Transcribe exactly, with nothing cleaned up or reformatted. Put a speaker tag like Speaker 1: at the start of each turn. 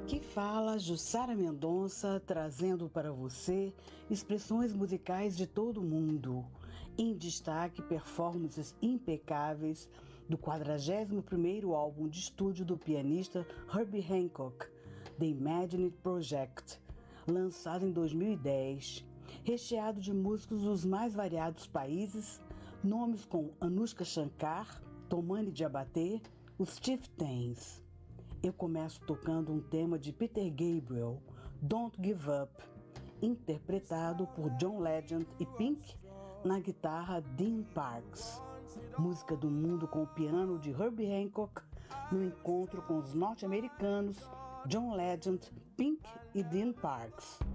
Speaker 1: Aqui fala Jussara Mendonça, trazendo para você expressões musicais de todo o mundo. Em destaque, performances impecáveis do quadragésimo primeiro álbum de estúdio do pianista Herbie Hancock, The Imagine Project, lançado em dois mil e dez, recheado de músicos dos mais variados países, nomes como Anushka Shankar, Tomani Diabaté, os Chieftains. Eu começo tocando um tema de Peter Gabriel, Don't Give Up, interpretado por John Legend e Pink na guitarra Dean Parks. Música do mundo com o piano de Herbie Hancock no encontro com os norte-americanos John Legend, Pink e Dean Parks.